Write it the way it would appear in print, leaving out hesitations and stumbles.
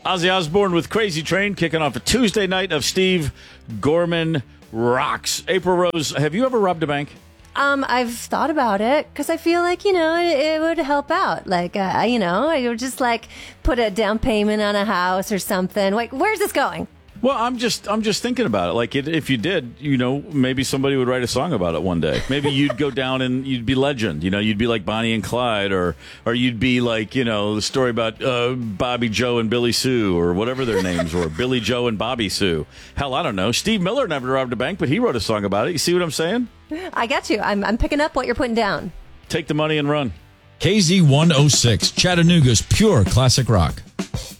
Ozzy Osbourne with Crazy Train, kicking off a Tuesday night of Steve Gorman Rocks. April Rose, have you ever robbed a bank? I've thought about it because I feel like, it would help out. Like, I would just like put a down payment on a house or something. Like, where's this going? Well, I'm just thinking about it. Like, if you did, maybe somebody would write a song about it one day. Maybe you'd go down and you'd be legend. You'd be like Bonnie and Clyde, or you'd be like, the story about Bobby Joe and Billy Sue, or whatever their names were, Billy Joe and Bobby Sue. Hell, I don't know. Steve Miller never robbed a bank, but he wrote a song about it. You see what I'm saying? I got you. I'm picking up what you're putting down. Take the money and run. KZ106, Chattanooga's pure classic rock.